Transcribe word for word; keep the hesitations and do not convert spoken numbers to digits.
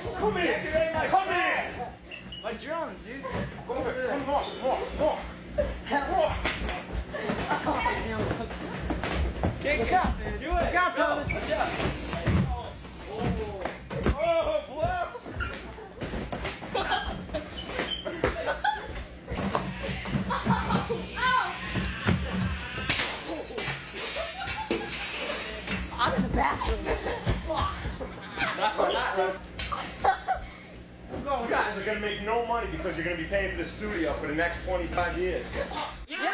Come here! Come here! My drums, dude. Come here! Come on! Come on! Come on! Kick it! Do it! Look out, Thomas! Watch out! Oh, blow! I'm in the bathroom. Not right, not right. You guys are gonna make no money because you're gonna be paying for the studio for the next twenty-five years.